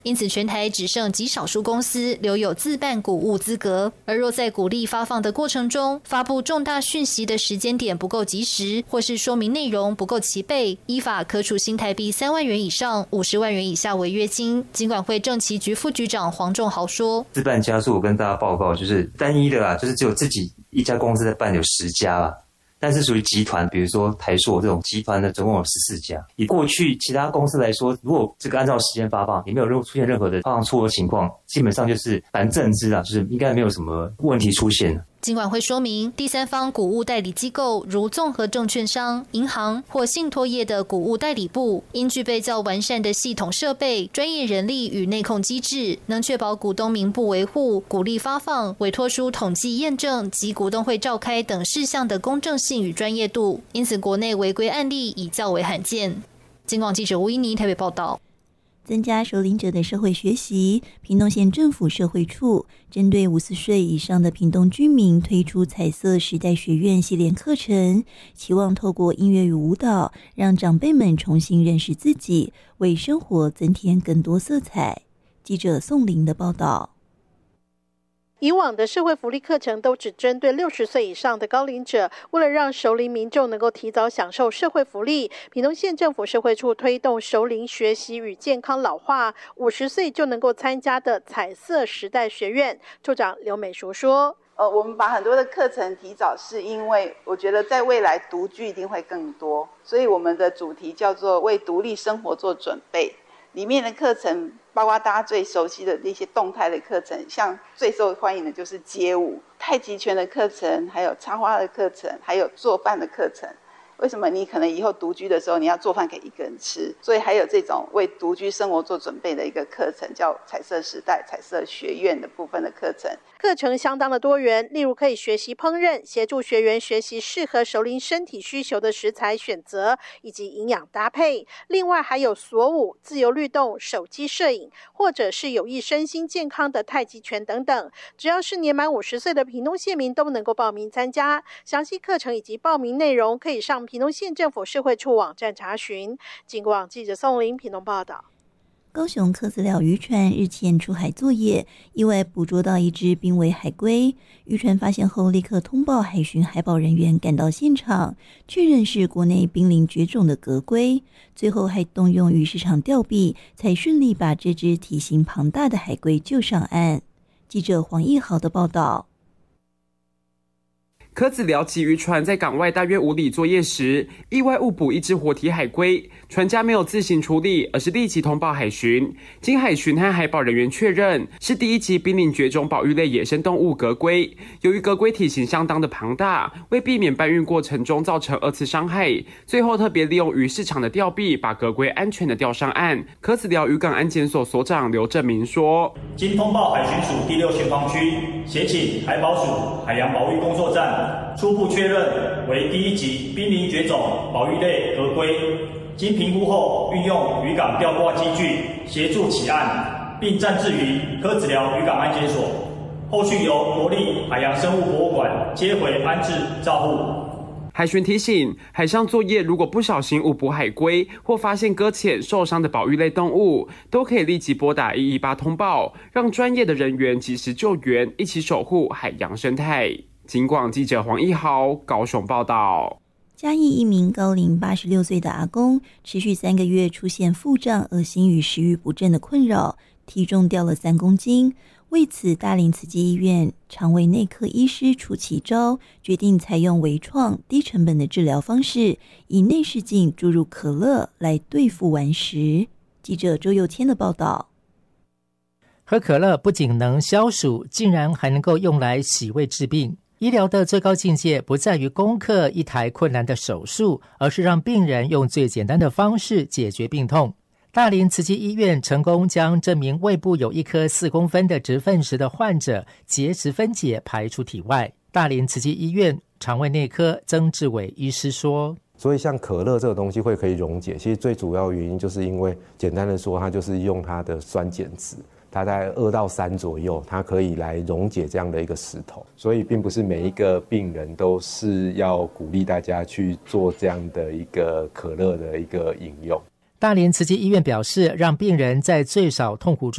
因此全台只剩极少数公司留有自办股务资格，而若在股利发放的过程中发布重大讯息的时间点不够及时，或是说明内容不够齐备，依法可处新台币3万元以上50万元以下违约金。金管会政企局副局长黄仲豪说， 自办家数我跟大家报告就是单一的啦，就是只有自己一家公司在办有10家啦，但是属于集团，比如说台塑这种集团的总共有14家。以过去其他公司来说，如果这个按照时间发放，也没有出现任何的发放错误情况，基本上就是反正正知啊，就是应该没有什么问题出现。 金管会说明，第三方股务代理机构如综合证券商、银行或信托业的股务代理部，应具备较完善的系统设备、专业人力与内控机制，能确保股东名簿维护、股利发放、委托书统计验证及股东会召开等事项的公正性与专业度。因此，国内违规案例已较为罕见。金广记者吴依妮台北报道。 增加首领者的社会学习，屏东县政府社会处针对54岁以上的屏东居民推出彩色时代学院系列课程，期望透过音乐与舞蹈，让长辈们重新认识自己，为生活增添更多色彩。记者宋玲的报道。 以往的社会福利课程都只针对60岁以上的高龄者，为了让熟龄民众能够提早享受社会福利，屏东县政府社会处推动熟龄学习与健康老化，50岁就能够参加的彩色时代学院。处长刘美淑说， 我们把很多的课程提早，是因为我觉得在未来独居一定会更多，所以我们的主题叫做为独立生活做准备。里面的课程包括大家最熟悉的那些动态的课程，像最受欢迎的就是街舞、太极拳的课程，还有插花的课程，还有做饭的课程。为什么你可能以后独居的时候你要做饭给一个人吃，所以还有这种为独居生活做准备的一个课程，叫彩色时代彩色学院的部分的课程。 课程相当的多元，例如可以学习烹饪，协助学员学习适合熟龄身体需求的食材选择以及营养搭配。另外还有锁舞、自由律动、手机摄影，或者是有益身心健康的太极拳等等。只要是年满50岁的屏东县民都能够报名参加。详细课程以及报名内容可以上屏东县政府社会处网站查询。警广记者宋玲屏东报道。 高雄科子寮渔船日前出海作业，意外捕捉到一只濒危海龟。渔船发现后，立刻通报海巡海保人员赶到现场，确认是国内濒临绝种的革龟。最后还动用鱼市场钓臂，才顺利把这只体型庞大的海龟救上岸。记者黄义豪的报道。 科子寮旗渔船在港外大约5里作业时，意外误捕一只活体海龟，船家没有自行处理，而是立即通报海巡。经海巡和海保人员确认，是第1级濒临绝种保育类野生动物革龟。由于革龟体型相当的庞大，为避免搬运过程中造成2次伤害，最后特别利用鱼市场的钓臂，把革龟安全的钓上岸。科子寮渔港安检所所长刘正明说：“ 经通报海巡署第6巡防区，协请海保署海洋保育工作站。初步确认为第1级濒临绝种保育类革龟，经评估后运用渔港吊挂机具协助起岸，并暂置于科子寮渔港安检所，后续由国立海洋生物博物馆接回安置照护。” 海巡提醒，海上作业如果不小心误捕海龟或发现搁浅受伤的保育类动物，都可以立即拨打118通报，让专业的人员及时救援，一起守护海洋生态。警广记者黄义豪高雄报道。 嘉义一名高龄86岁的阿公，持续3个月出现腹胀、恶心与食欲不振的困扰，体重掉了3公斤。为此，大林慈济医院肠胃内科医师楚其昭决定采用微创低成本的治疗方式，以内视镜注入可乐来对付顽食。记者周佑谦的报道。 喝可乐不仅能消暑，竟然还能够用来洗胃治病。医疗的最高境界不在于攻克一台困难的手术，而是让病人用最简单的方式解决病痛。大林慈济医院成功将这名胃部有1颗4公分的直粪石的患者结石分解排出体外。大林慈济医院肠胃内科曾志伟医师说， 所以像可乐这个东西可以溶解，其实最主要原因就是因为简单的说，它就是用它的酸碱值，它在2到3左右，它可以来溶解这样的一个石头，所以并不是每一个病人都是要鼓励大家去做这样的一个可乐的一个饮用。 大林慈济医院表示，让病人在最少痛苦中